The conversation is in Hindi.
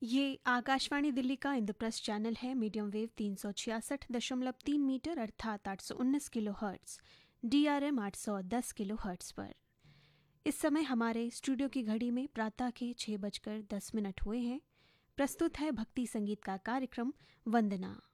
ये आकाशवाणी दिल्ली का इंद्रप्रस्थ चैनल है। मीडियम वेव 366.3 मीटर अर्थात 819 kilo hertz, DRM 810 kilo hertz पर। इस समय हमारे स्टूडियो की घड़ी में प्रातः के 6:10 हुए हैं। प्रस्तुत है भक्ति संगीत का कार्यक्रम वंदना।